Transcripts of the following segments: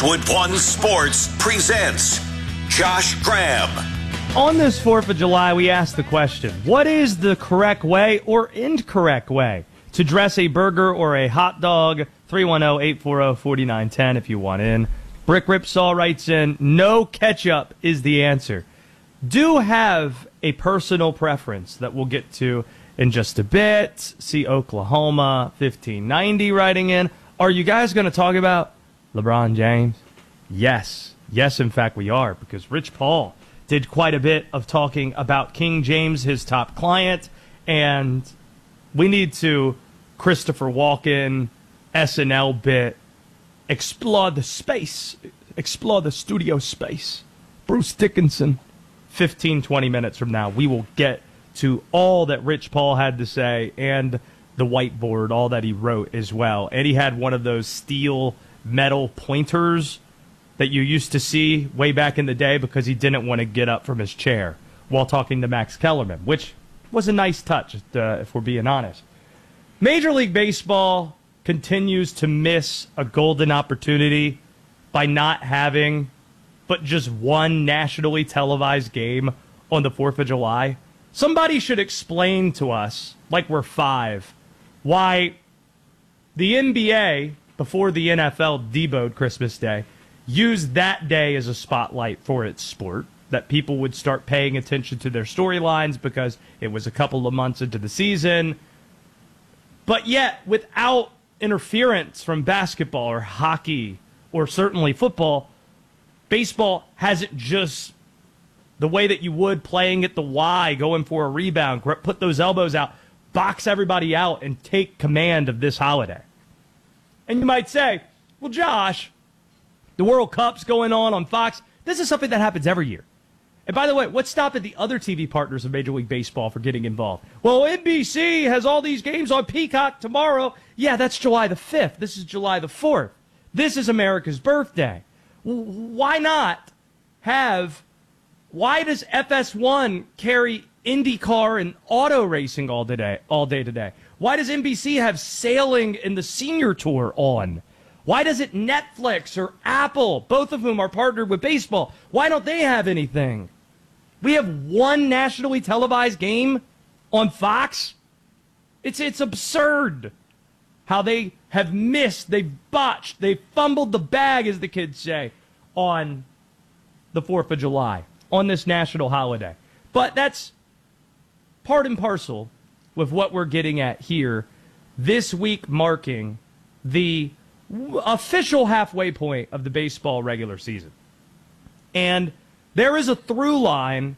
Westwood One Sports presents Josh Graham. On this 4th of July, we asked the question, what is the correct way or incorrect way to dress a burger or a hot dog? 310-840-4910 if you want in. Brick Ripsaw writes in, no ketchup is the answer. Do have a personal preference that we'll get to in just a bit. See Oklahoma 1590 writing in. Are you guys going to talk about LeBron James? Yes. Yes, in fact, we are, because Rich Paul did quite a bit of talking about King James, his top client, and we need to Christopher Walken SNL bit, explore the space, explore the studio space. Bruce Dickinson, 15-20 minutes from now, we will get to all that Rich Paul had to say and the whiteboard, all that he wrote as well. And he had one of those steel metal pointers that you used to see way back in the day because he didn't want to get up from his chair while talking to Max Kellerman, which was a nice touch, if we're being honest. Major League Baseball continues to miss a golden opportunity by not having but just one nationally televised game on the 4th of July. Somebody should explain to us, like we're 5, why the NBA, before the NFL deboed Christmas Day, used that day as a spotlight for its sport, that people would start paying attention to their storylines because it was a couple of months into the season. But yet, without interference from basketball or hockey or certainly football, baseball hasn't just the way that you would playing at the Y, going for a rebound, put those elbows out, box everybody out, and take command of this holiday. And you might say, well, Josh, the World Cup's going on Fox. This is something that happens every year. And by the way, what's stopping the other TV partners of Major League Baseball from getting involved? Well, NBC has all these games on Peacock tomorrow. Yeah, that's July the 5th. This is July the 4th. This is America's birthday. Why not have... Why does FS1 carry IndyCar and auto racing all day today? Why does NBC have sailing and the senior tour on? Why doesn't Netflix or Apple, both of whom are partnered with baseball, why don't they have anything? We have one nationally televised game on Fox. It's absurd how they have missed, they've botched, they've fumbled the bag, as the kids say, on the 4th of July, on this national holiday. But that's part and parcel with what we're getting at here this week, marking the official halfway point of the baseball regular season. And there is a through line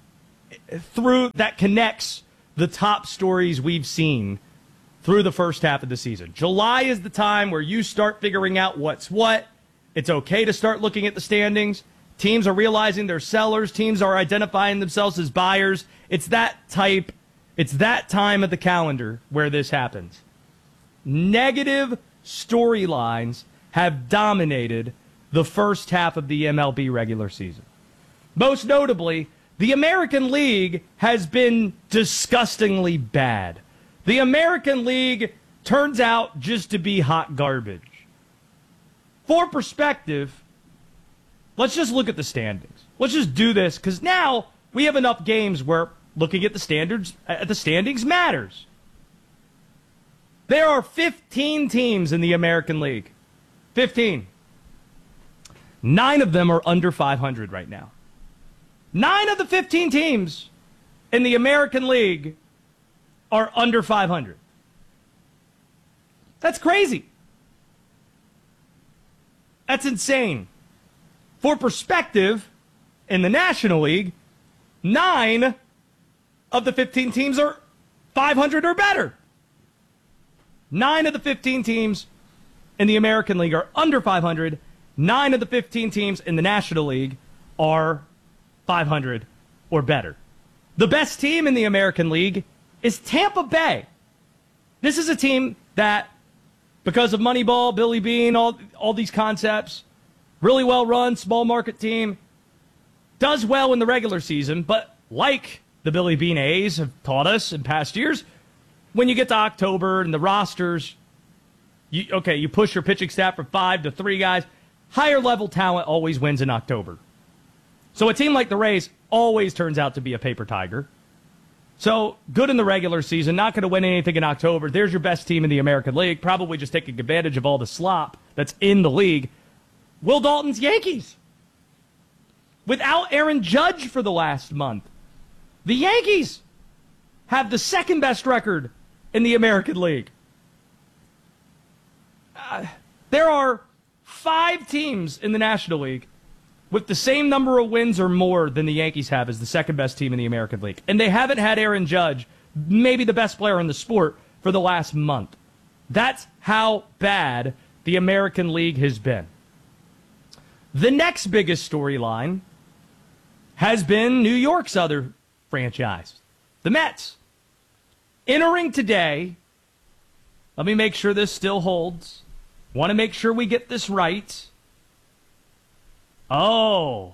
that connects the top stories we've seen through the first half of the season. July is the time where you start figuring out what's what. It's okay to start looking at the standings. Teams are realizing they're sellers. Teams are identifying themselves as buyers. It's that time of the calendar where this happens. Negative storylines have dominated the first half of the MLB regular season. Most notably, the American League has been disgustingly bad. The American League turns out just to be hot garbage. For perspective, let's just look at the standings. Let's just do this, because now we have enough games where looking at the standings matters. There are 15 teams in the American League. 15. 9 of them are under 500 right now. 9 of the 15 teams in the American League are under 500. That's crazy. That's insane. For perspective, in the National League, 9 of the 15 teams are 500 or better. 9 of the 15 teams in the American League are under 500. 9 of the 15 teams in the National League are 500 or better. The best team in the American League is Tampa Bay. This is a team that, because of Moneyball, Billy Beane, all these concepts, really well run, small market team, does well in the regular season, but like the Billy Beane A's have taught us in past years, when you get to October and the rosters, you push your pitching staff from 5 to 3 guys. higher level talent always wins in October. So a team like the Rays always turns out to be a paper tiger. So good in the regular season, not going to win anything in October. There's your best team in the American League, probably just taking advantage of all the slop that's in the league. Will Dalton's Yankees. Without Aaron Judge for the last month, the Yankees have the second best record in the American League. There are 5 teams in the National League with the same number of wins or more than the Yankees have as the second best team in the American League. And they haven't had Aaron Judge, maybe the best player in the sport, for the last month. That's how bad the American League has been. The next biggest storyline has been New York's other franchise, the Mets. Entering today, let me make sure this still holds. Want to make sure we get this right. Oh,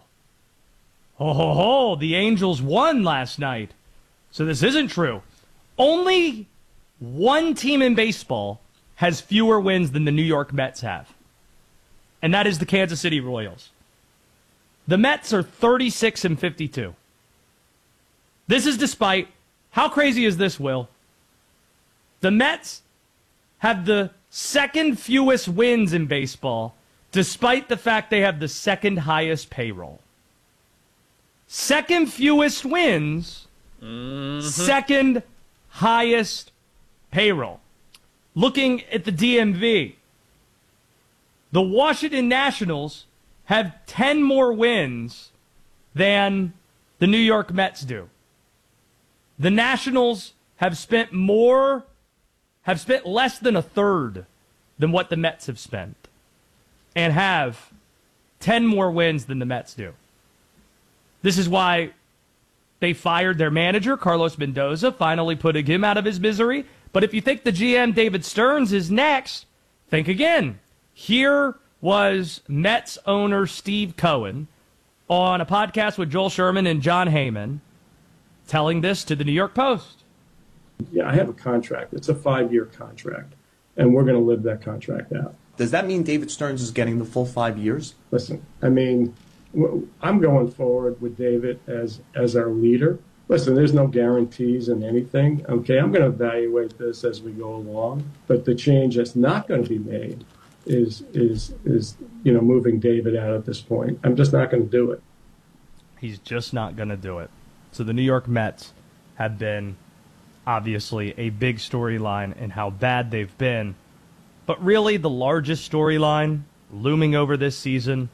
the Angels won last night. So this isn't true. Only one team in baseball has fewer wins than the New York Mets have. And that is the Kansas City Royals. The Mets are 36-52. This is despite, how crazy is this, Will? The Mets have the second fewest wins in baseball, despite the fact they have the second highest payroll. Second fewest wins, second highest payroll. Looking at the DMV, the Washington Nationals have 10 more wins than the New York Mets do. The Nationals have spent less than a third than what the Mets have spent, and have 10 more wins than the Mets do. This is why they fired their manager, Carlos Mendoza, finally putting him out of his misery. But if you think the GM, David Stearns, is next, think again. Here was Mets owner Steve Cohen on a podcast with Joel Sherman and John Heyman telling this to the New York Post. Yeah, I have a contract. It's a 5-year contract, and we're going to live that contract out. Does that mean David Stearns is getting the full 5 years? Listen, I mean, I'm going forward with David as our leader. Listen, there's no guarantees in anything. Okay, I'm going to evaluate this as we go along. But the change that's not going to be made is moving David out at this point. I'm just not going to do it. He's just not going to do it. So the New York Mets have been obviously a big storyline in how bad they've been. But really the largest storyline looming over this season,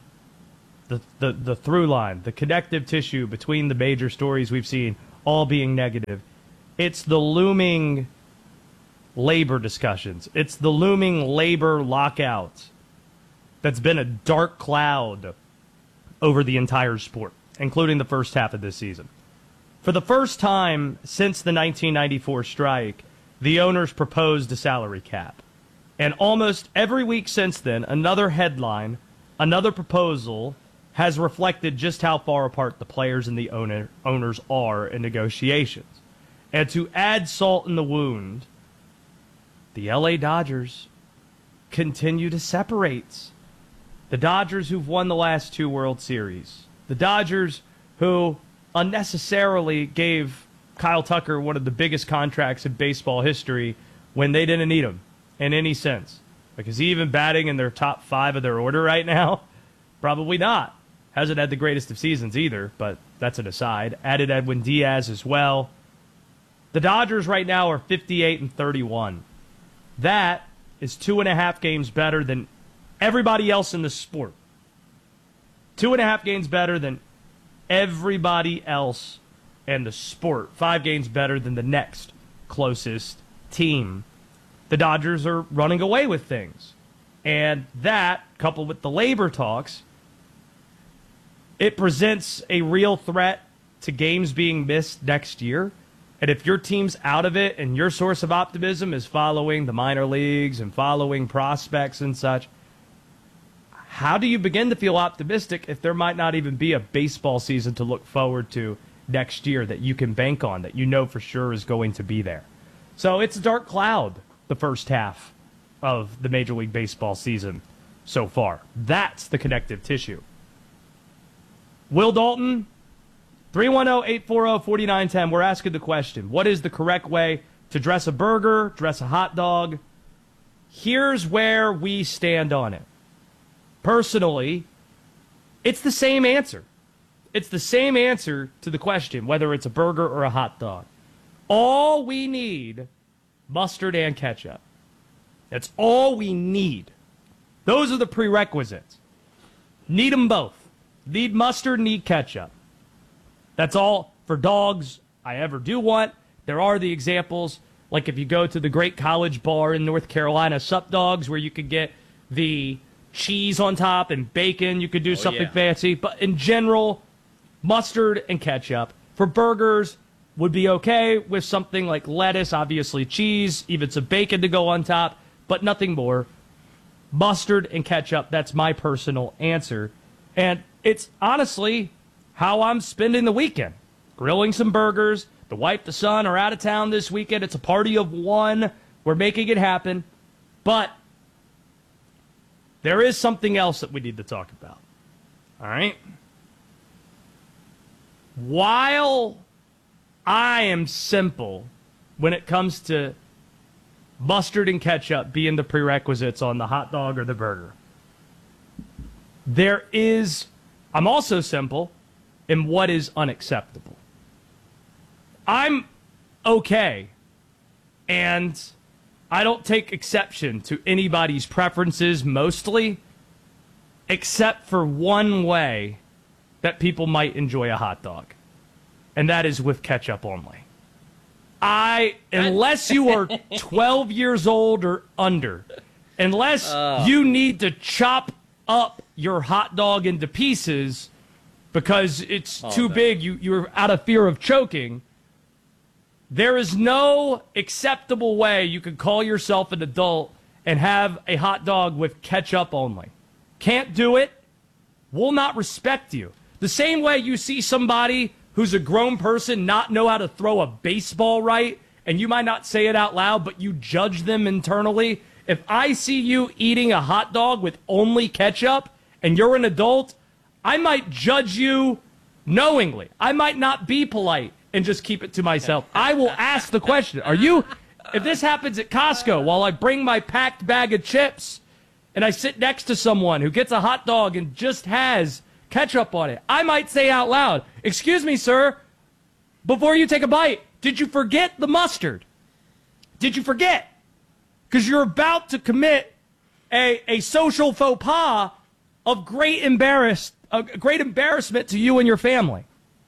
the through line, the connective tissue between the major stories we've seen all being negative, it's the looming labor discussions. It's the looming labor lockout that's been a dark cloud over the entire sport, including the first half of this season. For the first time since the 1994 strike, the owners proposed a salary cap. And almost every week since then, another headline, another proposal has reflected just how far apart the players and the owners are in negotiations. And to add salt in the wound, the LA Dodgers continue to separate. The Dodgers who've won the last 2 World Series. The Dodgers who unnecessarily gave Kyle Tucker one of the biggest contracts in baseball history when they didn't need him in any sense. Like, is he even batting in their top 5 of their order right now? Probably not. Hasn't had the greatest of seasons either, but that's an aside. Added Edwin Diaz as well. The Dodgers right now are 58-31. That is 2.5 games better than everybody else in the sport. 2.5 games better than everybody else in the sport. 5 games better than the next closest team. The Dodgers are running away with things. And that, coupled with the labor talks, it presents a real threat to games being missed next year. And if your team's out of it and your source of optimism is following the minor leagues and following prospects and such, how do you begin to feel optimistic if there might not even be a baseball season to look forward to next year that you can bank on, that you know for sure is going to be there? So it's a dark cloud, the first half of the Major League Baseball season. so far. That's the connective tissue. Will Dalton, 310-840-4910. We're asking the question, what is the correct way to dress a burger, dress a hot dog? Here's where we stand on it. Personally, it's the same answer. It's the same answer to the question, whether it's a burger or a hot dog. All we need, mustard and ketchup. That's all we need. Those are the prerequisites. Need them both. Need mustard, need ketchup. That's all for dogs I ever do want. There are the examples, like if you go to the Great College Bar in North Carolina, Sup Dogs, where you could get the cheese on top and bacon. You could do something fancy. But in general, mustard and ketchup. For burgers, would be okay with something like lettuce, obviously cheese, even some bacon to go on top, but nothing more. Mustard and ketchup, that's my personal answer. And it's honestly how I'm spending the weekend. Grilling some burgers. The wife, the son are out of town this weekend. It's a party of one. We're making it happen. But there is something else that we need to talk about. All right? While I am simple when it comes to mustard and ketchup being the prerequisites on the hot dog or the burger, I'm also simple in what is unacceptable. I'm okay, and I don't take exception to anybody's preferences mostly, except for one way that people might enjoy a hot dog, and that is with ketchup only. Unless you are 12 years old or under, unless you need to chop up your hot dog into pieces because it's too big, you're out of fear of choking, there is no acceptable way you can call yourself an adult and have a hot dog with ketchup only. Can't do it. Will not respect you. The same way you see somebody who's a grown person not know how to throw a baseball right, and you might not say it out loud, but you judge them internally. If I see you eating a hot dog with only ketchup and you're an adult, I might judge you knowingly. I might not be polite and just keep it to myself. I will ask the question, if this happens at Costco while I bring my packed bag of chips and I sit next to someone who gets a hot dog and just has ketchup on it, I might say out loud, "Excuse me, sir, before you take a bite, did you forget the mustard? Did you forget?" Because you're about to commit a social faux pas of great embarrassment to you and your family.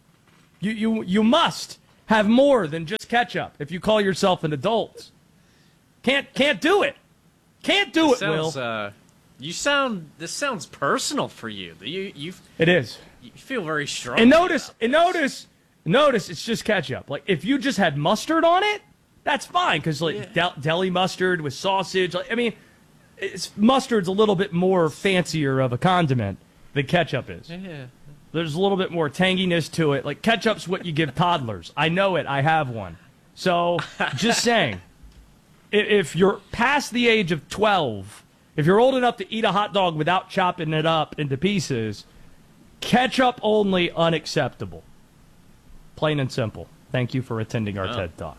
You must have more than just ketchup if you call yourself an adult. Can't do it. Can't do it, Will. This sounds personal for you. It is. You feel very strong. And notice, it's just ketchup. Like, if you just had mustard on it, that's fine, because deli mustard with sausage. Mustard's a little bit more fancier of a condiment than ketchup is. Yeah. There's a little bit more tanginess to it. Like, ketchup's what you give toddlers. I know it. I have one. So, just saying, if you're past the age of 12, if you're old enough to eat a hot dog without chopping it up into pieces, ketchup only, unacceptable. Plain and simple. Thank you for attending our TED Talk.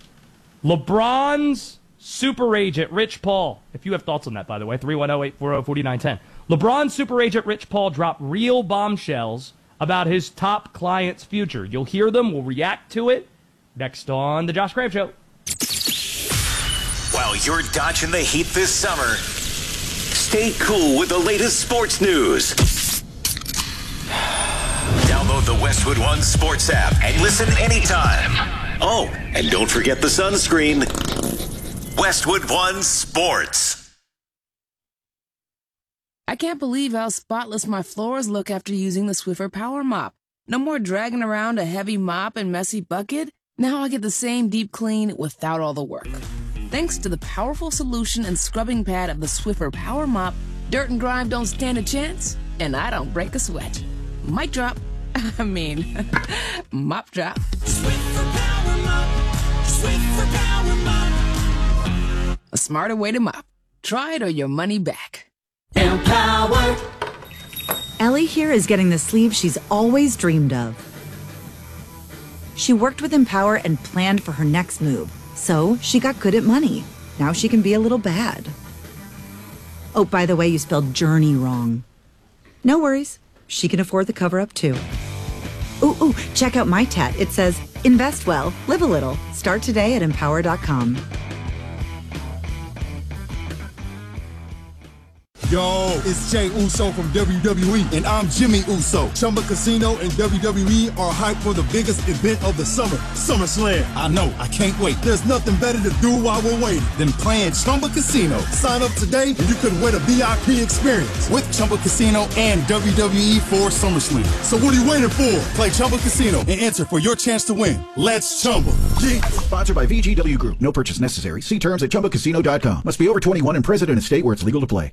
LeBron's super agent, Rich Paul. If you have thoughts on that, by the way, 310-840-4910. LeBron's super agent, Rich Paul, dropped real bombshells about his top client's future. You'll hear them. We'll react to it next on The Josh Graham Show. While you're dodging the heat this summer, stay cool with the latest sports news. Download the Westwood One Sports app and listen anytime. Oh, and don't forget the sunscreen. Westwood One Sports. I can't believe how spotless my floors look after using the Swiffer Power Mop. No more dragging around a heavy mop and messy bucket. Now I get the same deep clean without all the work. Thanks to the powerful solution and scrubbing pad of the Swiffer Power Mop, dirt and grime don't stand a chance, and I don't break a sweat. Mic drop. Mop drop. Swiffer Power Mop. Swiffer Power Mop. A smarter way to mop. Try it or your money back. Empowered. Ellie here is getting the sleeve she's always dreamed of. She worked with Empower and planned for her next move, so she got good at money. Now she can be a little bad. Oh, by the way, you spelled journey wrong. No worries. She can afford the cover-up, too. Ooh, check out my tat. It says, invest well, live a little. Start today at empower.com. Yo, it's Jay Uso from WWE, and I'm Jimmy Uso. Chumba Casino and WWE are hyped for the biggest event of the summer, SummerSlam. I know, I can't wait. There's nothing better to do while we're waiting than playing Chumba Casino. Sign up today and you could win a VIP experience with Chumba Casino and WWE for SummerSlam. So what are you waiting for? Play Chumba Casino and enter for your chance to win. Let's Chumba. Sponsored by VGW Group. No purchase necessary. See terms at ChumbaCasino.com. Must be over 21 and present in a state where it's legal to play.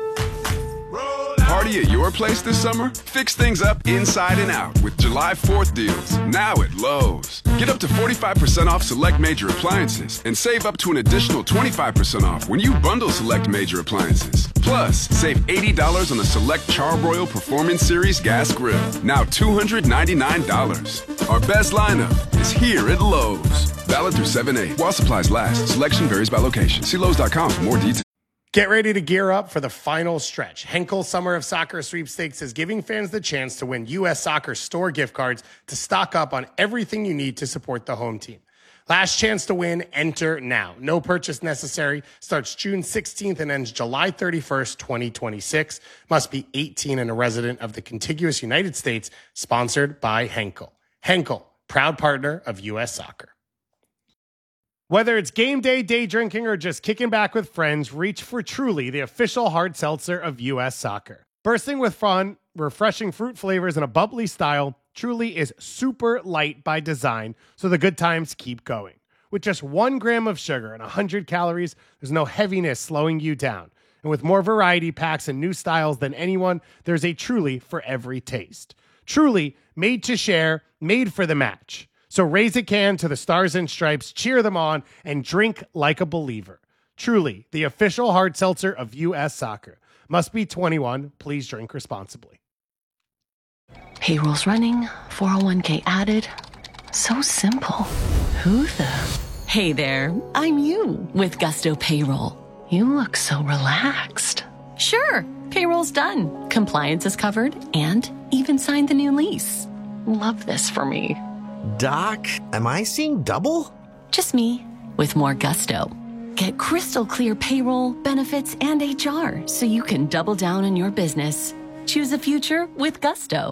Party at your place this summer? Fix things up inside and out with July 4th deals. Now at Lowe's. Get up to 45% off select major appliances and save up to an additional 25% off when you bundle select major appliances. Plus, save $80 on the select Charbroil Performance Series gas grill. Now $299. Our best lineup is here at Lowe's. Valid through 7/8. While supplies last. Selection varies by location. See Lowe's.com for more details. Get ready to gear up for the final stretch. Henkel Summer of Soccer Sweepstakes is giving fans the chance to win U.S. Soccer store gift cards to stock up on everything you need to support the home team. Last chance to win, enter now. No purchase necessary. Starts June 16th and ends July 31st, 2026. Must be 18 and a resident of the contiguous United States. Sponsored by Henkel. Henkel, proud partner of U.S. Soccer. Whether it's game day, day drinking, or just kicking back with friends, reach for Truly, the official hard seltzer of U.S. Soccer. Bursting with fun, refreshing fruit flavors, and a bubbly style, Truly is super light by design, so the good times keep going. With just 1 gram of sugar and 100 calories, there's no heaviness slowing you down. And with more variety packs and new styles than anyone, there's a Truly for every taste. Truly, made to share, made for the match. So raise a can to the Stars and Stripes, cheer them on, and drink like a believer. Truly, the official hard seltzer of U.S. Soccer. Must be 21. Please drink responsibly. Payroll's running, 401k added. So simple. Who the? Hey there, I'm you with Gusto Payroll. You look so relaxed. Sure, payroll's done. Compliance is covered and even signed the new lease. Love this for me. Doc, am I seeing double? Just me, with more gusto. Get crystal clear payroll, benefits, and HR so you can double down on your business. Choose a future with Gusto.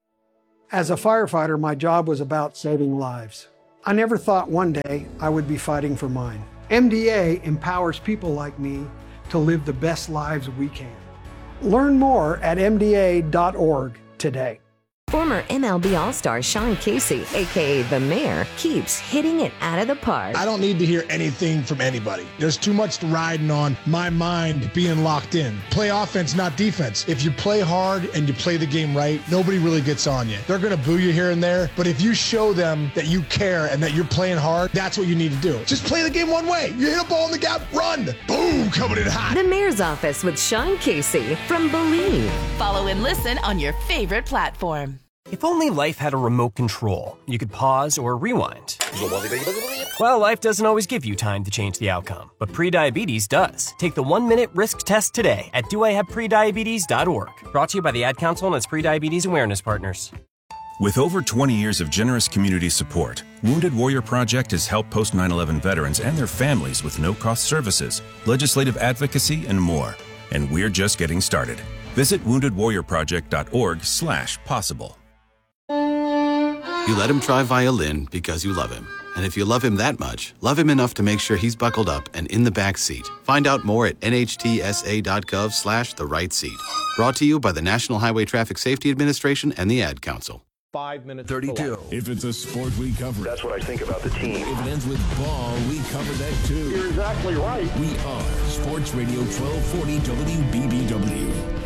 As a firefighter, my job was about saving lives. I never thought one day I would be fighting for mine. MDA empowers people like me to live the best lives we can. Learn more at MDA.org today. Former MLB All-Star Sean Casey, a.k.a. The Mayor, keeps hitting it out of the park. I don't need to hear anything from anybody. There's too much riding on my mind being locked in. Play offense, not defense. If you play hard and you play the game right, nobody really gets on you. They're going to boo you here and there, but if you show them that you care and that you're playing hard, that's what you need to do. Just play the game one way. You hit a ball in the gap, run. Boom, coming in hot. The Mayor's Office with Sean Casey from Believe. Follow and listen on your favorite platform. If only life had a remote control, you could pause or rewind. Well, life doesn't always give you time to change the outcome, but prediabetes does. Take the 1-minute risk test today at doihaveprediabetes.org. Brought to you by the Ad Council and its prediabetes awareness partners. With over 20 years of generous community support, Wounded Warrior Project has helped post 9/11 veterans and their families with no-cost services, legislative advocacy, and more. And we're just getting started. Visit woundedwarriorproject.org/possible. You let him try violin because you love him. And if you love him that much, love him enough to make sure he's buckled up and in the back seat. Find out more at nhtsa.gov/the-right-seat. Brought to you by the National Highway Traffic Safety Administration and the Ad Council. 5 minutes. 32. If it's a sport, we cover it. That's what I think about the team. If it ends with ball, we cover that too. You're exactly right. We are Sports Radio 1240 WBBW.